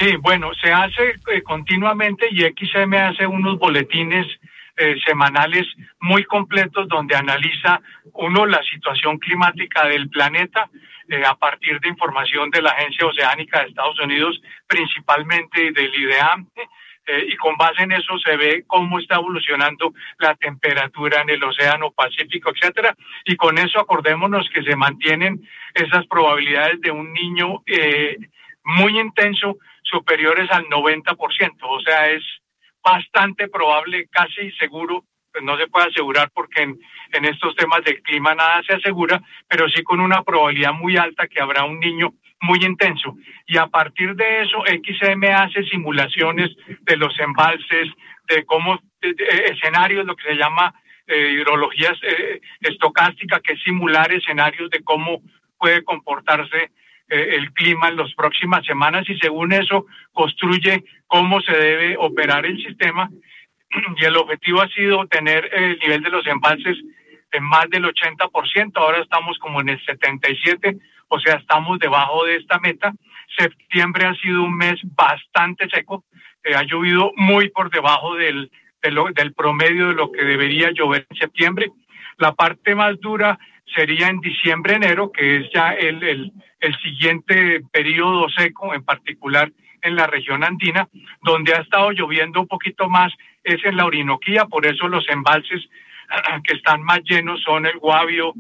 Sí, bueno, se hace continuamente y XM hace unos boletines semanales muy completos donde analiza uno la situación climática del planeta a partir de información de la Agencia Oceánica de Estados Unidos, principalmente y del IDEAM, y con base en eso se ve cómo está evolucionando la temperatura en el Océano Pacífico, etcétera, y con eso acordémonos que se mantienen esas probabilidades de un niño muy intenso superiores al 90%, o sea, es bastante probable, casi seguro, pues no se puede asegurar porque en estos temas del clima nada se asegura, pero sí con una probabilidad muy alta que habrá un niño muy intenso. Y a partir de eso, XM hace simulaciones de los embalses, de cómo, escenarios, lo que se llama hidrología estocástica, que es simular escenarios de cómo puede comportarse el clima en las próximas semanas y según eso construye cómo se debe operar el sistema y el objetivo ha sido tener el nivel de los embalses en más del 80%, ahora estamos como en el 77%, o sea, estamos debajo de esta meta. Septiembre ha sido un mes bastante seco, ha llovido muy por debajo del promedio de lo que debería llover en septiembre. La parte más dura sería en diciembre, enero, que es ya el siguiente periodo seco, en particular en la región andina, donde ha estado lloviendo un poquito más es en la Orinoquía, por eso los embalses que están más llenos son el Guavio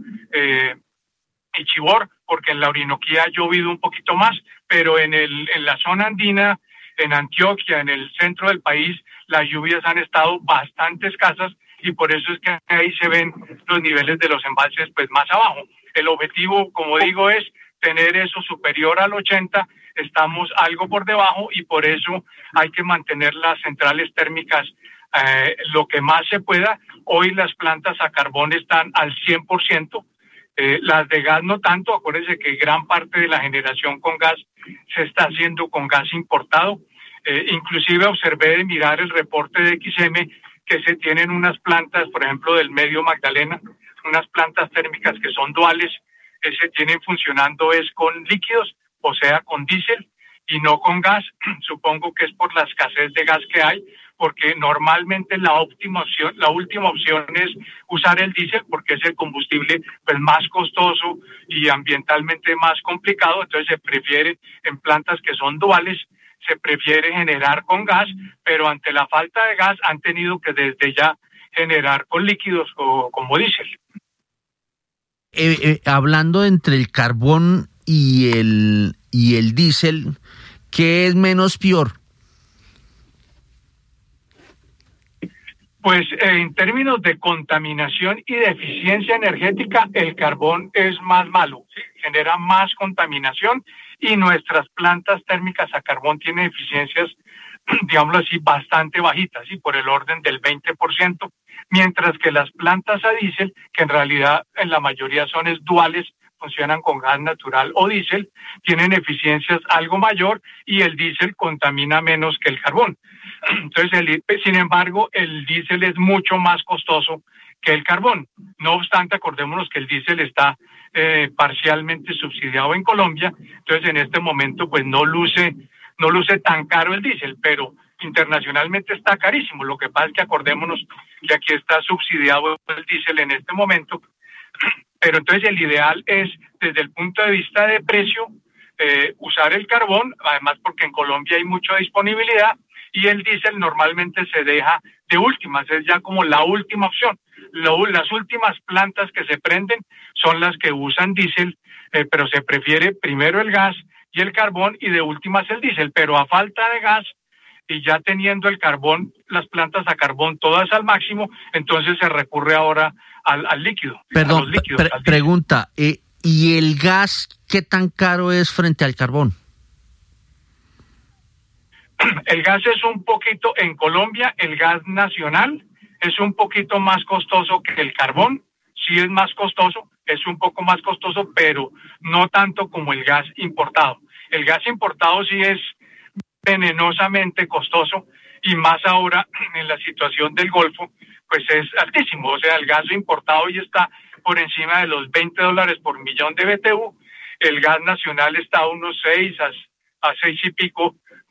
y Chivor, porque en la Orinoquía ha llovido un poquito más, pero en la zona andina, en Antioquia, en el centro del país, las lluvias han estado bastante escasas y por eso es que ahí se ven los niveles de los embalses pues más abajo. El objetivo, como digo, es tener eso superior al 80, estamos algo por debajo y por eso hay que mantener las centrales térmicas lo que más se pueda. Hoy las plantas a carbón están al 100%, las de gas no tanto, acuérdense que gran parte de la generación con gas se está haciendo con gas importado. Inclusive observé de mirar el reporte de XM que se tienen unas plantas, por ejemplo, del Medio Magdalena, unas plantas térmicas que son duales, se tienen funcionando es con líquidos, o sea, con diésel y no con gas. Supongo que es por la escasez de gas que hay, porque normalmente la última opción es usar el diésel porque es el combustible pues más costoso y ambientalmente más complicado, entonces se prefiere en plantas que son duales, se prefiere generar con gas, pero ante la falta de gas han tenido que desde ya generar con líquidos o como diésel. Hablando entre el carbón y el diésel, ¿qué es menos peor? Pues en términos de contaminación y de eficiencia energética, el carbón es más malo, ¿sí? Genera más contaminación y nuestras plantas térmicas a carbón tienen eficiencias, digámoslo así, bastante bajitas, ¿sí? Por el orden del 20%, mientras que las plantas a diésel, que en realidad en la mayoría son duales, funcionan con gas natural o diésel, tienen eficiencias algo mayor y el diésel contamina menos que el carbón. Entonces, sin embargo, el diésel es mucho más costoso que el carbón. No obstante, acordémonos que el diésel está parcialmente subsidiado en Colombia, entonces en este momento pues no luce tan caro el diésel, pero internacionalmente está carísimo. Lo que pasa es que acordémonos que aquí está subsidiado el diésel en este momento, pero entonces el ideal es, desde el punto de vista de precio, usar el carbón, además porque en Colombia hay mucha disponibilidad, y el diésel normalmente se deja de últimas, es ya como la última opción. Las últimas plantas que se prenden son las que usan diésel, pero se prefiere primero el gas y el carbón y de últimas el diésel, pero a falta de gas y ya teniendo el carbón, las plantas a carbón todas al máximo, entonces se recurre ahora al líquido. Perdón, a los líquidos, pregunta, ¿y el gas qué tan caro es frente al carbón? El gas es un poquito, en Colombia, el gas nacional es un poquito más costoso que el carbón, sí es más costoso, es un poco más costoso, pero no tanto como el gas importado. El gas importado sí es venenosamente costoso y más ahora en la situación del Golfo, pues es altísimo. O sea, el gas importado ya está por encima de los $20 por millón de BTU, el gas nacional está a unos 6 a 6 y pico